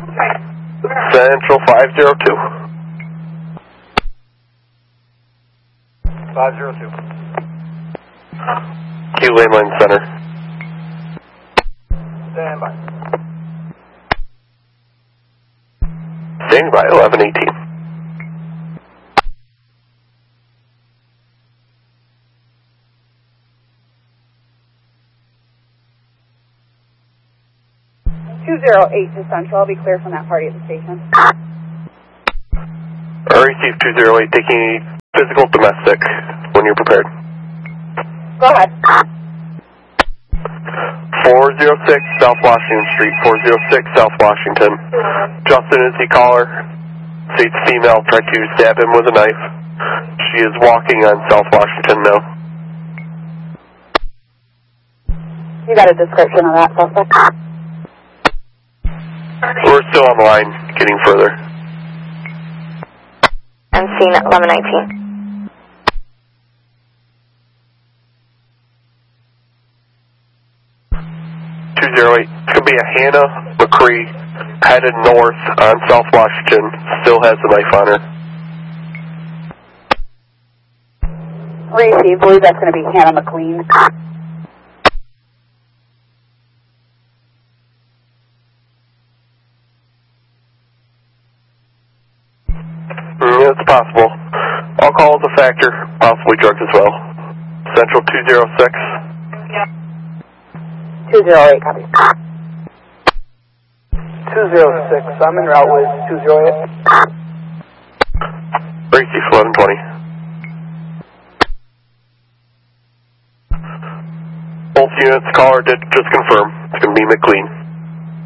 Central 502. 502. Q Landline Center. Stand by. Standing by 1118. to Central. I'll be clear from that party at the station. Receive 208, taking physical domestic when you're prepared. Go ahead. 406 South Washington Street, 406 South Washington. Justin is the caller. States female tried to stab him with a knife. She is walking on South Washington now. You got a description of that suspect? We're still on the line, getting further. I'm seeing 1119. It's going to be a Hannah McCree headed north on South Washington. Still has the knife on her. Receive, believe that's going to be Hannah McLean. It's possible. Alcohol is a factor, possibly drugs as well. Central 206. 208, copy. 206. I'm en route with 208. Receive 1120. Both units, caller did just confirm. It's going to be McLean.